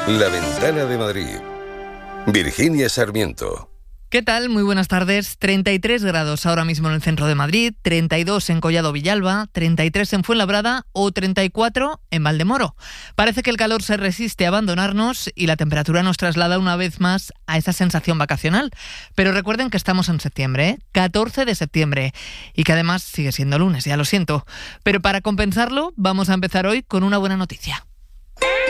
La Ventana de Madrid. Virginia Sarmiento. ¿Qué tal? Muy buenas tardes. 33 grados ahora mismo en el centro de Madrid, 32 en Collado Villalba, 33 en Fuenlabrada o 34 en Valdemoro. Parece que el calor se resiste a abandonarnos y la temperatura nos traslada una vez más a esa sensación vacacional. Pero recuerden que estamos en septiembre, 14 de septiembre, y que además sigue siendo lunes, ya lo siento. Pero para compensarlo, vamos a empezar hoy con una buena noticia.